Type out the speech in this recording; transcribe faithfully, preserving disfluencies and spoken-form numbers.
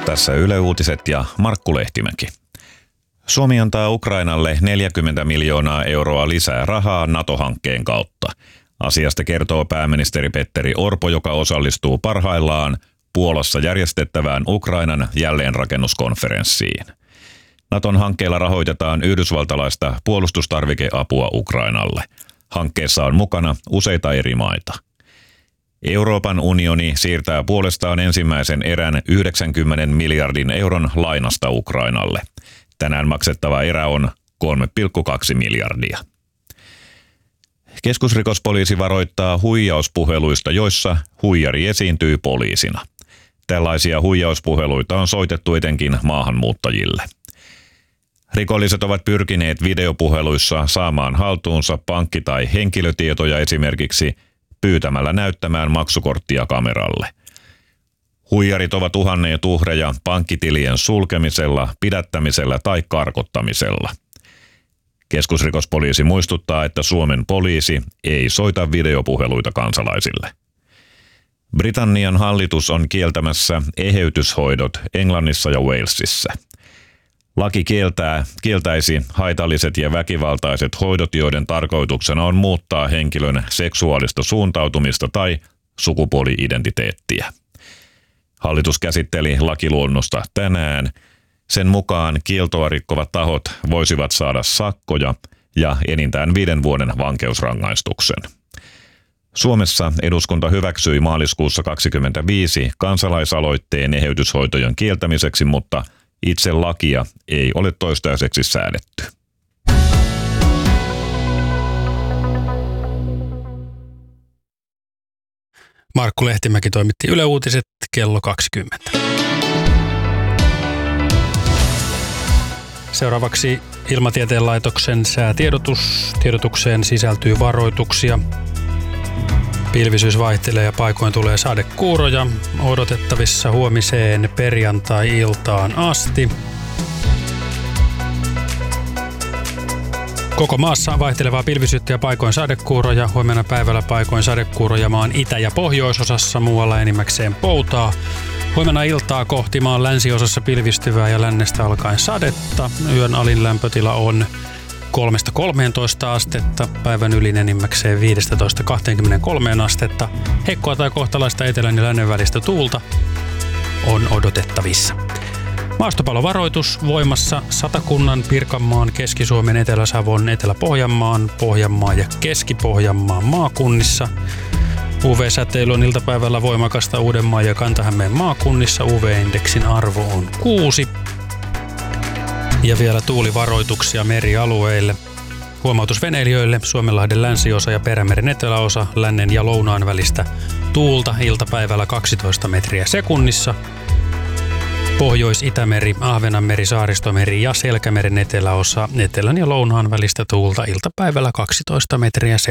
Tässä Yle Uutiset ja Markku Lehtimäki. Suomi antaa Ukrainalle neljäkymmentä miljoonaa euroa lisää rahaa NATO-hankkeen kautta. Asiasta kertoo pääministeri Petteri Orpo, joka osallistuu parhaillaan Puolassa järjestettävään Ukrainan jälleenrakennuskonferenssiin. Naton hankkeella rahoitetaan yhdysvaltalaista puolustustarvikeapua Ukrainalle. Hankkeessa on mukana useita eri maita. Euroopan unioni siirtää puolestaan ensimmäisen erän yhdeksänkymmenen miljardin euron lainasta Ukrainalle. Tänään maksettava erä on kolme pilkku kaksi miljardia. Keskusrikospoliisi varoittaa huijauspuheluista, joissa huijari esiintyy poliisina. Tällaisia huijauspuheluita on soitettu etenkin maahanmuuttajille. Rikolliset ovat pyrkineet videopuheluissa saamaan haltuunsa pankki- tai henkilötietoja esimerkiksi pyytämällä näyttämään maksukorttia kameralle. Huijarit ovat uhanneet uhreja pankkitilien sulkemisella, pidättämisellä tai karkottamisella. Keskusrikospoliisi muistuttaa, että Suomen poliisi ei soita videopuheluita kansalaisille. Britannian hallitus on kieltämässä eheytyshoidot Englannissa ja Walesissa. Laki kieltää, kieltäisi haitalliset ja väkivaltaiset hoidot, joiden tarkoituksena on muuttaa henkilön seksuaalista suuntautumista tai sukupuoli-identiteettiä. Hallitus käsitteli lakiluonnosta tänään. Sen mukaan kieltoa rikkovat tahot voisivat saada sakkoja ja enintään viiden vuoden vankeusrangaistuksen. Suomessa eduskunta hyväksyi maaliskuussa kaksikymmentäviisi kansalaisaloitteen eheytyshoitojen kieltämiseksi, mutta itse lakia ei ole toistaiseksi säädetty. Markku Lehtimäki toimitti Yle Uutiset kello kaksikymmentä. Seuraavaksi Ilmatieteen laitoksen säätiedotus. Tiedotukseen sisältyy varoituksia. Pilvisyys vaihtelee ja paikoin tulee sadekuuroja. Odotettavissa huomiseen perjantai-iltaan asti. Koko maassa vaihtelevaa pilvisyyttä ja paikoin sadekuuroja. Huomenna päivällä paikoin sadekuuroja maan itä- ja pohjoisosassa, muualla enimmäkseen poutaa. Huomenna iltaa kohti maan länsiosassa pilvistyvää ja lännestä alkaen sadetta. Yön alin lämpötila on kolmesta kolmeentoista astetta, päivän ylin enimmäkseen viidestätoista kahteenkymmeneenkolmeen astetta. Heikkoa tai kohtalaista etelän ja lännen välistä tuulta on odotettavissa. Maastopalovaroitus voimassa Satakunnan, Pirkanmaan, Keski-Suomen, Etelä-Savon, Etelä-Pohjanmaan, Pohjanmaan ja Keski-Pohjanmaan maakunnissa. U V-säteily on iltapäivällä voimakasta Uudenmaan ja Kanta-Hämeen maakunnissa. U V-indeksin arvo on kuusi. Ja vielä tuulivaroituksia merialueille. Huomautus veneilijöille: Suomenlahden länsiosa ja Perämeren eteläosa, lännen ja lounaan välistä tuulta iltapäivällä kaksitoista metriä sekunnissa. Pohjois-Itämeri, Ahvenanmeri, Saaristomeri ja Selkämeren eteläosa, etelän ja lounaan välistä tuulta iltapäivällä kaksitoista metriä sekunnissa.